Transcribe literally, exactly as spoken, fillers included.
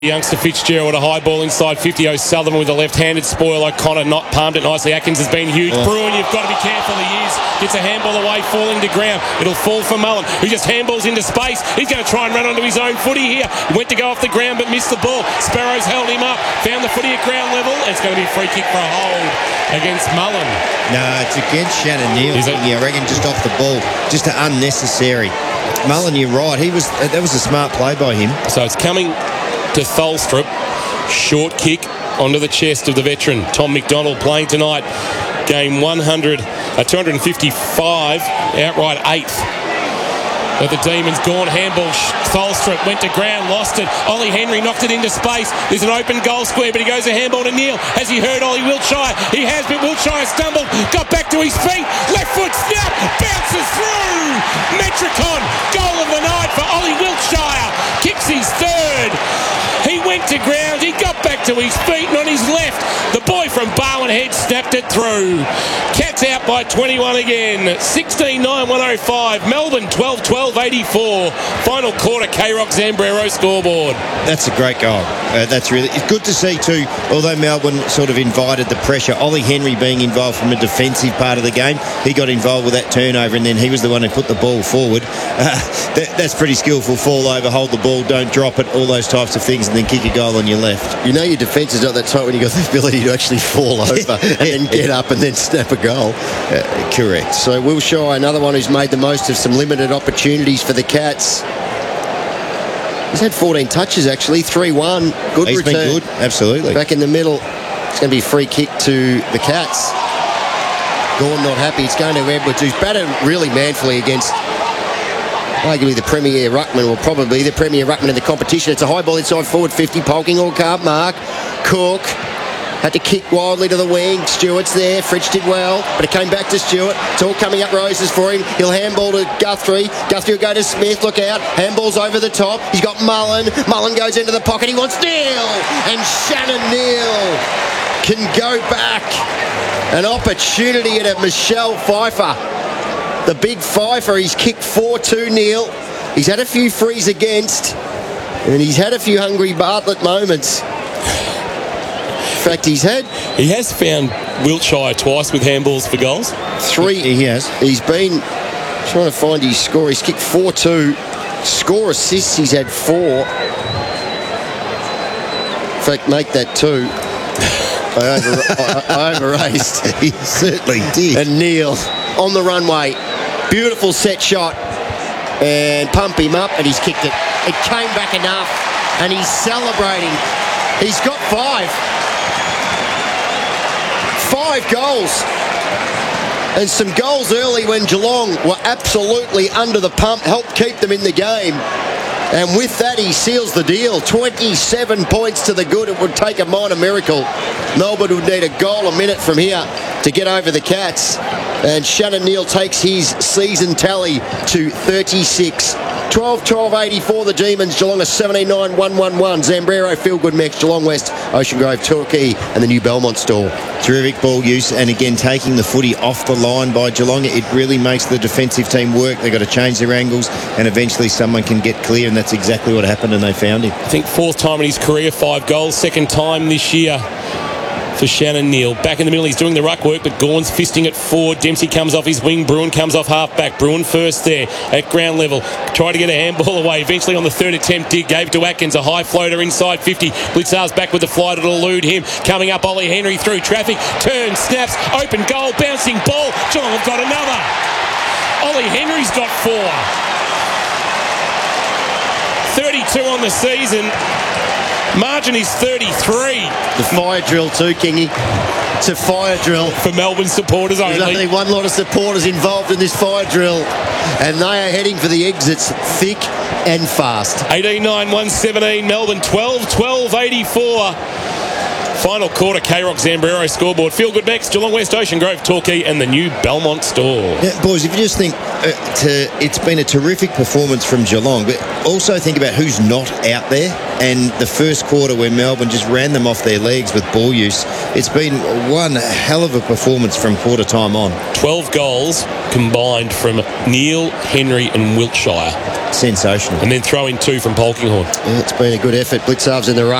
Youngster Fitzgerald, a high ball inside fifty. O'Sullivan with a left-handed spoil. O'Connor not palmed it nicely. Atkins has been huge. Oh. Bruin, you've got to be careful. He is. Gets a handball away, falling to ground. It'll fall for Mullen, who just handballs into space. He's going to try and run onto his own footy here. Went to go off the ground but missed the ball. Sparrows held him up. Found the footy at ground level. It's going to be a free kick for a hold against Mullen. No, it's against Shannon Neal. Is it? Yeah, I reckon just off the ball. Just unnecessary. Mullen, you're right. He was. That was a smart play by him. So it's coming to Tholstrup. Short kick onto the chest of the veteran Tom McDonald, playing tonight game one hundred, uh, two hundred fifty-five, outright eighth. But the Demons gone. Handball. Tholstrup went to ground, lost it. Ollie Henry knocked it into space. There's an open goal square, but he goes a handball to Neal. Has he heard Ollie Wiltshire? He has, but Wiltshire stumbled, got back to his feet, left foot snap, bounces through. Metricon, goal of the night for Ollie Wiltshire. Kicks his third. He went to ground, he got back to his feet, and on his left, the boy from Barwon Head snapped it through. Cats out by twenty-one again. sixteen nine one oh five. Melbourne twelve twelve eighty-four. Final quarter, K-Rock Zambrero scoreboard. That's a great goal. Uh, that's really it's good to see too, although Melbourne sort of invited the pressure. Ollie Henry being involved from a defensive part of the game, he got involved with that turnover, and then he was the one who put the ball forward. Uh, that, that's pretty skillful. Fall over, hold the ball, don't drop it, all those types of things, and then kick a goal on your left. You know your defence is not that tight when you've got the ability to actually fall over and then get up and then snap a goal. Uh, correct. So Wiltshire, another one who's made the most of some limited opportunities for the Cats. He's had fourteen touches actually, three one. Good He's return. Been good, absolutely. Back in the middle. It's going to be a free kick to the Cats. Gordon not happy. It's going to Edwards, who's batted really manfully against arguably the premier ruckman, or probably the premier ruckman in the competition. It's a high ball inside forward fifty. Polking all can't mark. Cook had to kick wildly to the wing. Stewart's there. Fritsch did well, but it came back to Stewart. It's all coming up roses for him. He'll handball to Guthrie. Guthrie will go to Smith. Look out. Handball's over the top. He's got Mullen. Mullen goes into the pocket. He wants Neal. And Shannon Neal can go back. An opportunity at it. Michelle Pfeiffer, the big Pfeiffer. He's kicked four two Neal. He's had a few frees against, and he's had a few hungry Bartlett moments. In fact, he's had... He has found Wiltshire twice with handballs for goals. Three. He has. He's been trying to find his score. He's kicked four two. Score assists, he's had four. In fact, make that two. I, over, I, I over-raced. He certainly did. And Neal on the runway. Beautiful set shot. And pump him up, and he's kicked it. It came back enough, and he's celebrating. He's got five. Five goals. And some goals early when Geelong were absolutely under the pump, helped keep them in the game. And with that, he seals the deal. twenty-seven points to the good. It would take a minor miracle. Melbourne would need a goal a minute from here to get over the Cats. And Shannon Neal takes his season tally to thirty-six. twelve twelve eighty-four, the Demons. Geelong a seventeen nine one one one. Zambrero, Feel Good Mex, Geelong West, Ocean Grove, Torquay, and the new Belmont store. Terrific ball use, and again taking the footy off the line by Geelong. It really makes the defensive team work. They've got to change their angles, and eventually someone can get clear, and that's exactly what happened, and they found him. I think fourth time in his career, five goals. Second time this year for Shannon Neal. Back in the middle, he's doing the ruck work, but Gawn's fisting it forward. Dempsey comes off his wing. Bruin comes off half-back. Bruin first there at ground level. Tried to get a handball away. Eventually on the third attempt, did. Gave it to Atkins. A high floater inside fifty. Blitzar's back with the fly to elude him. Coming up, Ollie Henry through traffic. Turn, snaps, open goal, bouncing ball. Geelong have got another. Ollie Henry's got four. thirty-two on the season. Margin is thirty-three. The fire drill too, Kingy. It's a fire drill. For Melbourne supporters only. There's only one lot of supporters involved in this fire drill. And they are heading for the exits thick and fast. eighteen nine one seventeen, Melbourne twelve twelve eighty-four. Final quarter, K-Rock Zambrero scoreboard. Feel Good Mex, Geelong West, Ocean Grove, Torquay, and the new Belmont store. Yeah, boys, if you just think uh, to, it's been a terrific performance from Geelong, but also think about who's not out there. And the first quarter where Melbourne just ran them off their legs with ball use, it's been one hell of a performance from quarter time on. twelve goals combined from Neal, Henry and Wiltshire. sensational. And then throw in two from Polkinghorne. Yeah, it's been a good effort. Blicavs in the ruck.